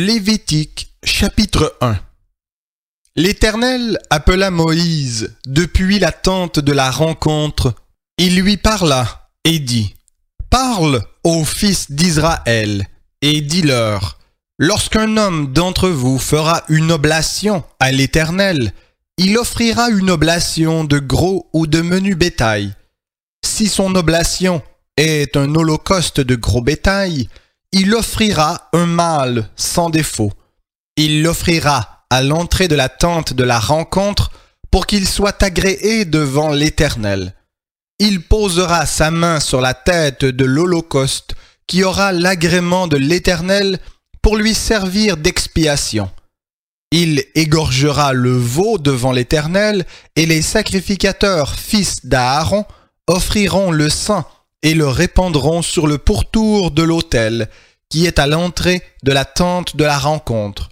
Lévitique, chapitre 1. L'Éternel appela Moïse depuis la tente de la rencontre. Il lui parla et dit : Parle aux fils d'Israël et dis-leur : Lorsqu'un homme d'entre vous fera une oblation à l'Éternel, il offrira une oblation de gros ou de menu bétail. Si son oblation est un holocauste de gros bétail, il offrira un mâle sans défaut. Il l'offrira à l'entrée de la tente de la rencontre pour qu'il soit agréé devant l'Éternel. Il posera sa main sur la tête de l'holocauste qui aura l'agrément de l'Éternel pour lui servir d'expiation. Il égorgera le veau devant l'Éternel et les sacrificateurs fils d'Aaron offriront le sang et le répandront sur le pourtour de l'autel qui est à l'entrée de la tente de la rencontre.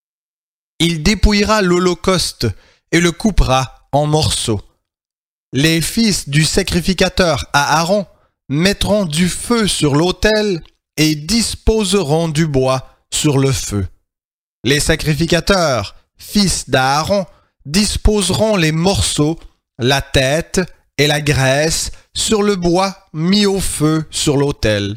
Il dépouillera l'holocauste et le coupera en morceaux. Les fils du sacrificateur à Aaron mettront du feu sur l'autel et disposeront du bois sur le feu. Les sacrificateurs, fils d'Aaron, disposeront les morceaux, la tête et la graisse sur le bois mis au feu sur l'autel.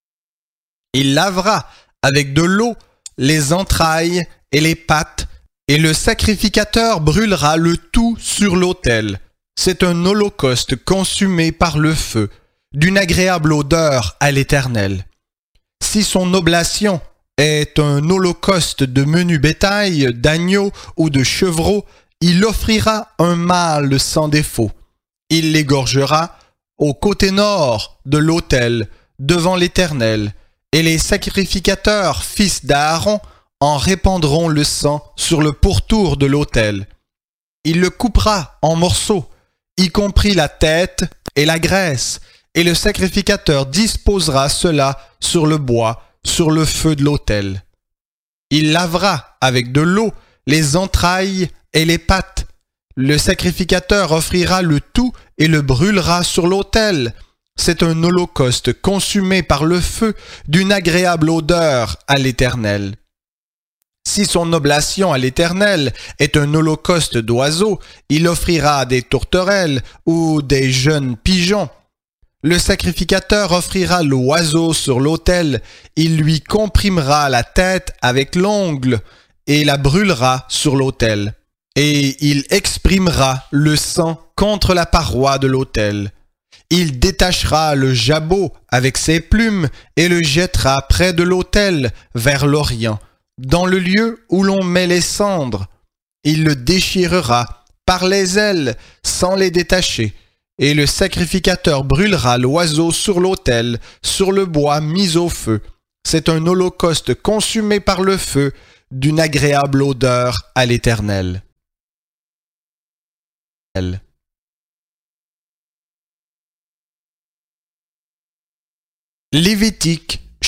Il lavera avec de l'eau les entrailles et les pattes, et le sacrificateur brûlera le tout sur l'autel. C'est un holocauste consumé par le feu, d'une agréable odeur à l'Éternel. Si son oblation est un holocauste de menu bétail, d'agneau ou de chevreau, il offrira un mâle sans défaut. Il l'égorgera au côté nord de l'autel, devant l'Éternel, et les sacrificateurs, fils d'Aaron, en répandront le sang sur le pourtour de l'autel. Il le coupera en morceaux, y compris la tête et la graisse, et le sacrificateur disposera cela sur le bois, sur le feu de l'autel. Il lavera avec de l'eau les entrailles et les pattes. Le sacrificateur offrira le tout et le brûlera sur l'autel. C'est un holocauste consumé par le feu d'une agréable odeur à l'Éternel. Si son oblation à l'Éternel est un holocauste d'oiseaux, il offrira des tourterelles ou des jeunes pigeons. Le sacrificateur offrira l'oiseau sur l'autel, il lui comprimera la tête avec l'ongle et la brûlera sur l'autel. Et il exprimera le sang contre la paroi de l'autel. Il détachera le jabot avec ses plumes et le jettera près de l'autel vers l'Orient, dans le lieu où l'on met les cendres. Il le déchirera par les ailes sans les détacher, et le sacrificateur brûlera l'oiseau sur l'autel, sur le bois mis au feu. C'est un holocauste consumé par le feu, d'une agréable odeur à l'Éternel. Lévitique,